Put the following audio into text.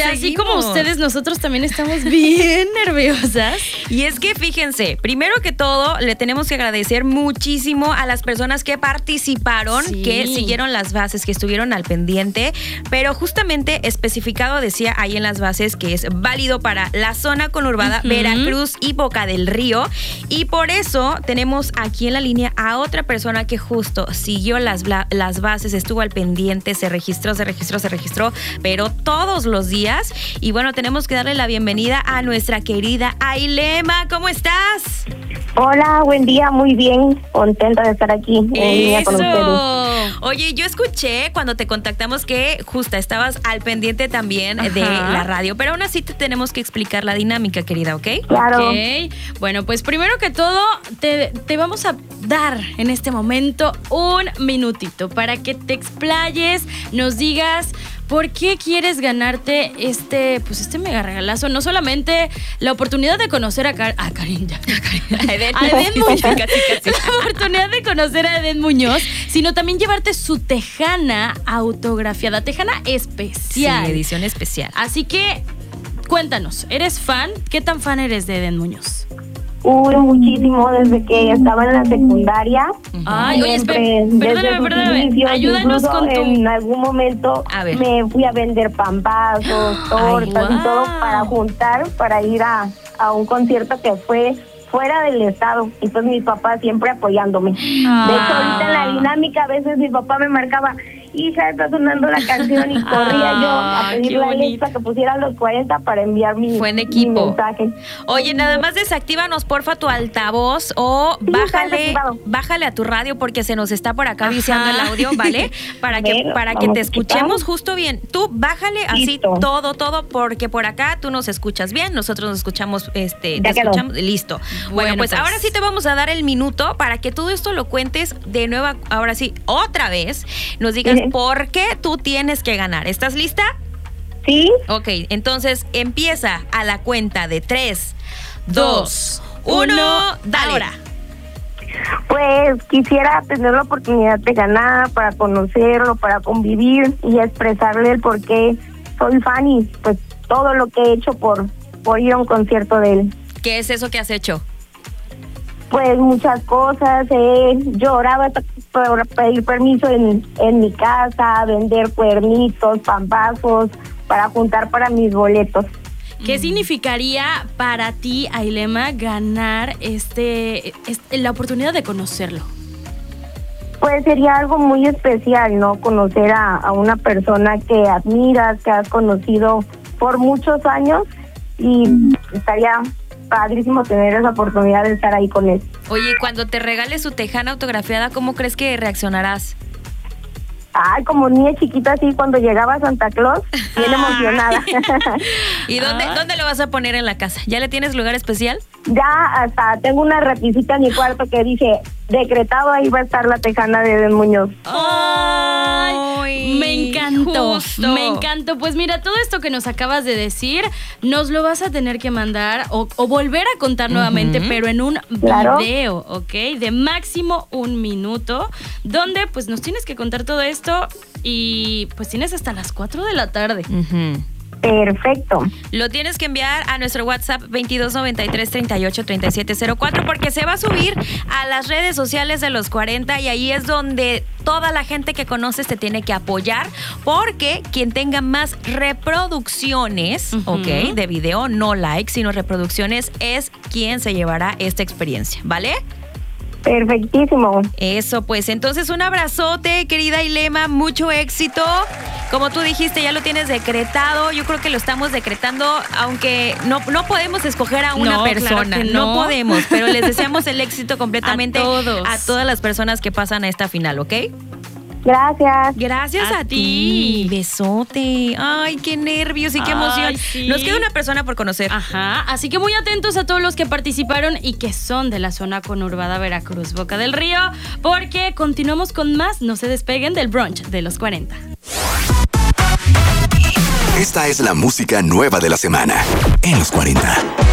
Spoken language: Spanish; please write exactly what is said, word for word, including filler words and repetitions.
así seguimos. como ustedes, nosotros también estamos bien nerviosas. Y es que fíjense, primero que todo, le tenemos que agradecer muchísimo a las personas que participaron, Sí. que siguieron las bases, que estuvieron al pendiente, pero justamente especificado decía ahí en las bases que es válido para la zona conurbada, Ujú. Veracruz y Boca del Río, y por eso tenemos aquí en la línea a otra persona que justo siguió las, bla- las bases, estuvo al pendiente, se registró, se registró, se registró, pero todos los días. Y bueno, tenemos que darle la bienvenida a nuestra querida Ailema. ¿Cómo estás? Hola, buen día, muy bien, contenta de estar aquí en línea con ustedes. ¡Eso! Oye, yo escuché cuando te contactamos que justo estabas al pendiente también de Ajá. la radio, pero aún así te tenemos que explicar la dinámica, querida, ¿ok? Claro. Ok, bueno, pues primero que todo, te, te vamos a dar en este momento un minutito para que te explayes, nos digas por qué quieres ganarte este, pues este mega regalazo. No solamente la oportunidad de conocer a, Car- a Karin, ya, a Karin, a Eden, a Eden Muñoz, Casi, casi. la oportunidad de conocer a Eden Muñoz, sino también llevarte su tejana autografiada, tejana Sí, especial. edición especial. Así que, cuéntanos, ¿eres fan? ¿Qué tan fan eres de Eden Muñoz? Uy, muchísimo desde que estaba en la secundaria. Ay, oye, Siempre, espé- desde perdóname, sus perdóname. inicios, Ayúdanos incluso con tu... En algún momento A ver. me fui a vender pambazos, tortas guau. y todo para juntar, para ir a, a un concierto que fue fuera del estado. Y pues mi papá siempre apoyándome. De hecho, ahorita en la dinámica a veces mi papá me marcaba, hija, está sonando la canción, y corría yo a Ah, qué pedirle a bonito. Alexa que pusiera los cuarenta para enviar mi, Fue en mi equipo. mensaje. Oye, nada más desactívanos porfa tu altavoz o Sí, está bájale, desactivado. bájale a tu radio porque se nos está por acá Ajá. viciando el audio, ¿vale? Para que, Bueno, para que vamos te a escuchemos quitar. justo bien. Tú bájale así Listo. todo, todo, porque por acá tú nos escuchas bien, nosotros nos escuchamos, este, te Ya quedó. escuchamos, listo. Bueno, Bueno, pues, pues. ahora sí te vamos a dar el minuto para que todo esto lo cuentes de nuevo, ahora sí, otra vez, nos digas Ujú. por qué tú tienes que ganar. ¿Estás lista? Sí, Ok, entonces empieza a la cuenta de tres, dos, uno, dale. ahora. pues quisiera tener la oportunidad de ganar, para conocerlo, para convivir y expresarle el por qué soy fan y pues todo lo que he hecho por, por ir a un concierto de él. ¿Qué es eso que has hecho? Pues muchas cosas, he llorado hasta por pedir permiso en, en mi casa, vender cuernitos, pambazos, para juntar para mis boletos. ¿Qué significaría para ti, Ailema, ganar este, este la oportunidad de conocerlo? Pues sería algo muy especial, ¿no? Conocer a, a una persona que admiras, que has conocido por muchos años, y estaría padrísimo tener esa oportunidad de estar ahí con él. Oye, cuando te regale su tejana autografiada, ¿cómo crees que reaccionarás? Ay, como niña chiquita así, cuando llegaba Santa Claus, bien emocionada. ¿Y dónde, Ah. dónde lo vas a poner en la casa? ¿Ya le tienes lugar especial? Ya hasta tengo una repisita en mi cuarto que dice, decretado, ahí va a estar la tejana de Eden Muñoz. ¡Ay! Ay, Me encantó, justo. me encantó. Pues mira, todo esto que nos acabas de decir, nos lo vas a tener que mandar o, o volver a contar nuevamente, Ujú. pero en un Claro. video, ¿ok? De máximo un minuto, donde pues nos tienes que contar todo esto y pues tienes hasta las cuatro de la tarde. Ujú. Perfecto. Lo tienes que enviar a nuestro WhatsApp veintidós noventa y tres treinta y ocho treinta y siete cero cuatro porque se va a subir a las redes sociales de los cuarenta y ahí es donde toda la gente que conoces te tiene que apoyar porque quien tenga más reproducciones, Ujú. ok, de video, no likes, sino reproducciones, es quien se llevará esta experiencia, ¿vale? Perfectísimo. Eso, pues entonces un abrazote, querida Ailema, mucho éxito. Como tú dijiste, ya lo tienes decretado. Yo creo que lo estamos decretando, aunque no, no podemos escoger a una No, claro persona. que no. no. podemos, pero les deseamos el éxito completamente A todos. a todas las personas que pasan a esta final, ¿ok? Gracias. Gracias a, A ti. ti. Besote. Ay, qué nervios y qué Ay, emoción. sí. Nos queda una persona por conocer. Ajá, así que muy atentos a todos los que participaron y que son de la zona conurbada Veracruz, Boca del Río, porque continuamos con más. No se despeguen del brunch de los cuarenta. Esta es la música nueva de la semana en los cuarenta.